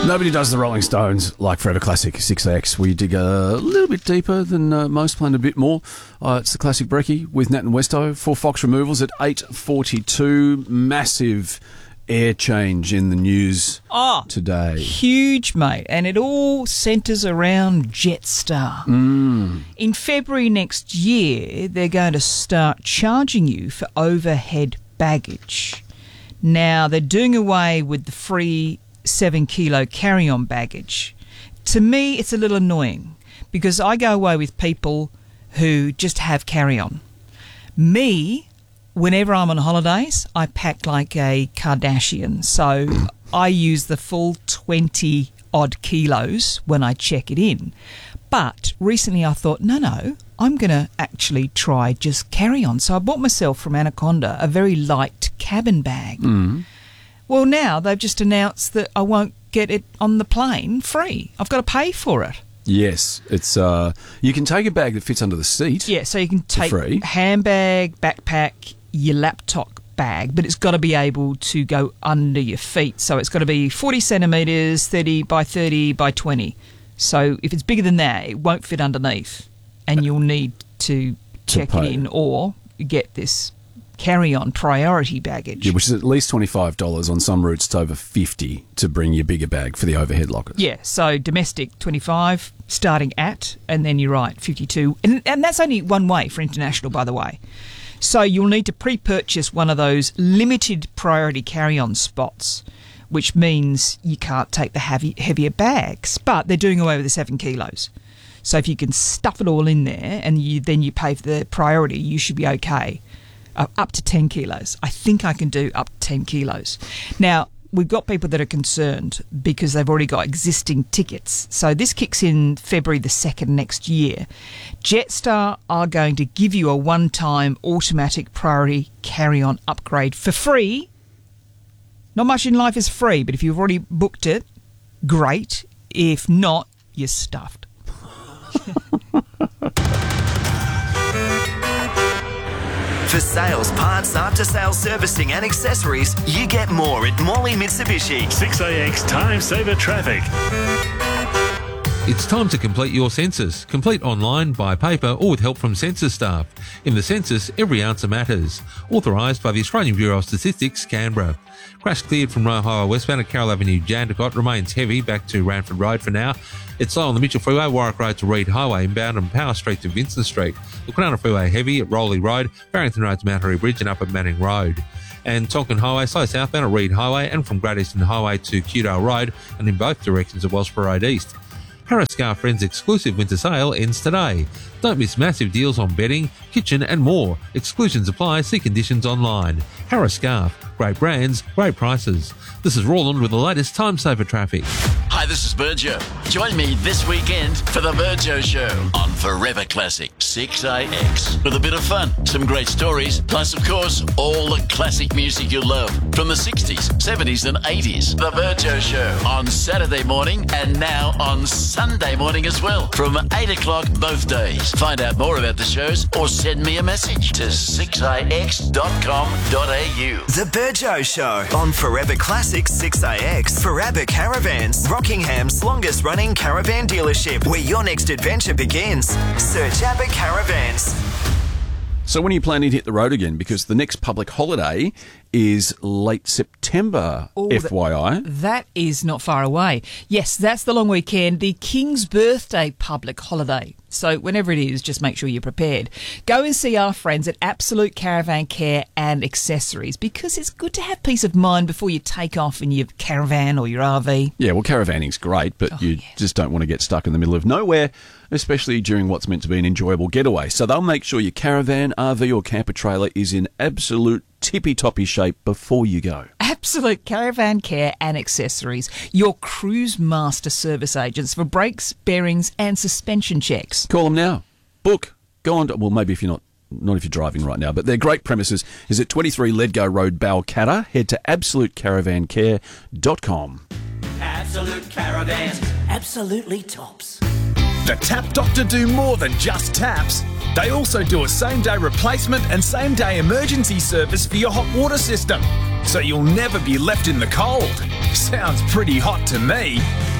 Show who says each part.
Speaker 1: Nobody does the Rolling Stones like Forever Classic 6AX. We dig a little bit deeper than most, playing a bit more. It's the Classic Brekkie with Nat and Westo for Fox Removals at 8:42. Massive air change in the news today.
Speaker 2: Huge, mate. And it all centres around Jetstar. In February next year, they're going to start charging you for overhead baggage. Now, they're doing away with the free 7-kilo carry-on baggage. To me, it's a little annoying because I go away with people who just have carry-on. Me, whenever I'm on holidays, I pack like a Kardashian. So I use the full 20-odd kilos when I check it in. But recently I thought, no, I'm going to actually try just carry-on. So I bought myself from Anaconda a very light cabin bag. Well, now they've just announced that I won't get it on the plane free. I've got to pay for it.
Speaker 1: Yes, it's you can take a bag that fits under the seat.
Speaker 2: Yeah, so you can take
Speaker 1: free.
Speaker 2: Handbag, backpack, your laptop bag, but it's got to be able to go under your feet. So it's got to be 40 centimetres, 30 by 30 by 20. So if it's bigger than that, it won't fit underneath, and you'll need to check it in or get this carry-on priority baggage.
Speaker 1: Yeah, which is at least $25. On some routes it's over $50 to bring your bigger bag for the overhead lockers.
Speaker 2: Yeah, so domestic $25 starting at, and then you're right, $52. And that's only one way for international, by the way. So you'll need to pre-purchase one of those limited priority carry-on spots, which means you can't take the heavier bags. But they're doing away with the 7 kilos. So if you can stuff it all in there and then you pay for the priority, you should be okay. Up to 10 kilos. I think I can do up to 10 kilos. Now, we've got people that are concerned because they've already got existing tickets. So this kicks in February the 2nd next year. Jetstar are going to give you a one-time automatic priority carry-on upgrade for free. Not much in life is free, but if you've already booked it, great. If not, you're stuffed.
Speaker 3: For sales, parts, after-sales servicing and accessories, you get more at Morley Mitsubishi.
Speaker 4: 6AX Time Saver Traffic.
Speaker 5: It's time to complete your census. Complete online, by paper or with help from census staff. In the census, every answer matters. Authorised by the Australian Bureau of Statistics, Canberra. Crash cleared from Royal Highway westbound at Carroll Avenue, Jandakot. Remains heavy back to Ranford Road for now. It's slow on the Mitchell Freeway, Warwick Road to Reed Highway, inbound on Power Street to Vincent Street. The Kwinana Freeway heavy at Rowley Road, Barrington Road to Mount Harry Bridge and up at Manning Road. And Tonkin Highway, slow southbound at Reed Highway and from Great Eastern Highway to Cudale Road and in both directions at Wellsborough Road East. Harris Scarf Friends exclusive winter sale ends today. Don't miss massive deals on bedding, kitchen and more. Exclusions apply, see conditions online. Harris Scarf, great brands, great prices. This is Roland with the latest Time Saver traffic.
Speaker 6: Hi, this is Burjo. Join me this weekend for the Burjo Show on Forever Classic 6AX. With a bit of fun, some great stories, plus, of course, all the classic music you love from the 60s, 70s and 80s. The Burjo Show on Saturday morning and now on Sunday morning as well from 8 o'clock both days. Find out more about the shows or send me a message to 6ix.com.au.
Speaker 3: The Burjo Show on Forever Classic 6AX for ABBA Caravans, Rockingham's longest running caravan dealership, where your next adventure begins. Search ABBA Caravans.
Speaker 1: So when are you planning to hit the road again? Because the next public holiday is late September, FYI.
Speaker 2: That is not far away. Yes, that's the long weekend, the King's Birthday public holiday. So whenever it is, just make sure you're prepared. Go and see our friends at Absolute Caravan Care and Accessories, because it's good to have peace of mind before you take off in your caravan or your RV.
Speaker 1: Yeah, well, caravanning's great, but you just don't want to get stuck in the middle of nowhere, especially during what's meant to be an enjoyable getaway. So they'll make sure your caravan, RV or camper trailer is in absolute tippy-toppy shape before you go.
Speaker 2: Absolute Caravan Care and Accessories, your cruise master service agents for brakes, bearings and suspension checks.
Speaker 1: Call them now. Book. Go on to, well, maybe if you're not if you're driving right now, but their great premises is at 23 Ledgo Road, Balcatta. Head to absolutecaravanCare.com.
Speaker 7: Absolute Caravans, absolutely tops.
Speaker 8: The Tap Doctor do more than just taps. They also do a same-day replacement and same-day emergency service for your hot water system. so you'll never be left in the cold. Sounds pretty hot to me.